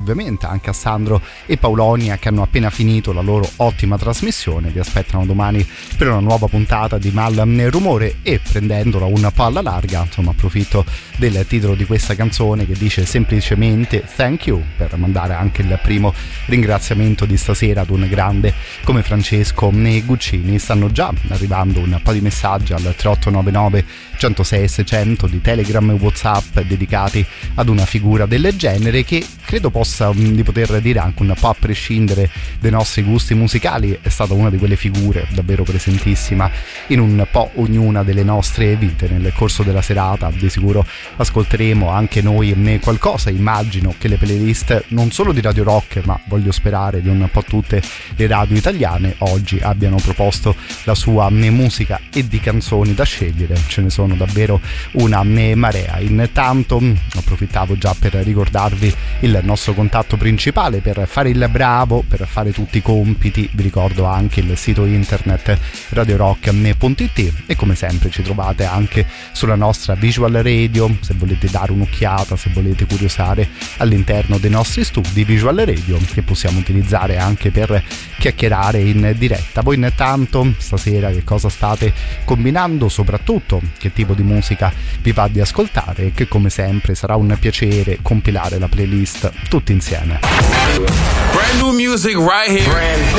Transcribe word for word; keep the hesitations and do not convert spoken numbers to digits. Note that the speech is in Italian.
ovviamente anche a Sandro e Paulonia che hanno appena finito la loro ottima trasmissione. Vi aspettano domani per una nuova puntata di Mal Rumore, e prendendola un po' alla larga, insomma, approfitto del titolo di questa canzone che dice semplicemente thank you per mandare anche il primo ringraziamento di stasera ad un grande come Francesco Guccini. Stanno già arrivando un po' di messaggi al tre otto nove nove centosei seicento di Telegram e WhatsApp dedicati ad una figura del genere che credo possa di poter dire anche un po' a prescindere dai nostri gusti musicali è stata una di quelle figure davvero presentissima in un po' ognuna delle nostre vite. Nel corso della serata di sicuro ascolteremo anche noi qualcosa. Immagino che le playlist non solo di Radio Rock, ma voglio sperare di un po' tutte le radio italiane oggi abbiano proposto la sua musica, e di canzoni da scegliere ce ne sono davvero una marea. Intanto approfittavo già per ricordarvi il nostro contatto principale per fare il bravo, per fare tutti i compiti. Vi ricordo anche il sito internet radio rock punto it, e come sempre ci trovate anche sulla nostra Visual Radio se volete dare un'occhiata, se volete curiosare all'interno dei nostri studi Visual Radio, che possiamo utilizzare anche per chiacchierare in diretta. Voi intanto stasera che cosa state combinando, soprattutto che tipo di musica vi va di ascoltare, e che come sempre sarà un piacere compilare la playlist tutti insieme. Brand new music right here. Brand